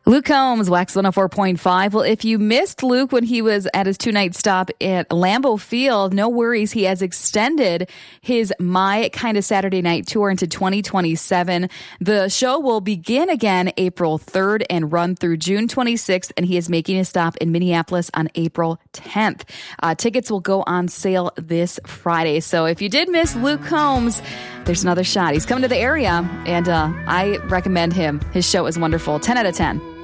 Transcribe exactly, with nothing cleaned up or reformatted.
Luke Combs, Wax one oh four point five. Well, if you missed Luke when he was at his two-night stop at Lambeau Field, no worries. He has extended his My Kinda Saturday Night Tour into twenty twenty-seven. The show will begin again April third and run through June twenty-sixth, and he is making a stop in Minneapolis on April tenth. Uh, tickets will go on sale this Friday. So if you did miss Luke Combs, there's another shot. He's coming to the area, and uh, I recommend him. His show is wonderful. ten out of ten.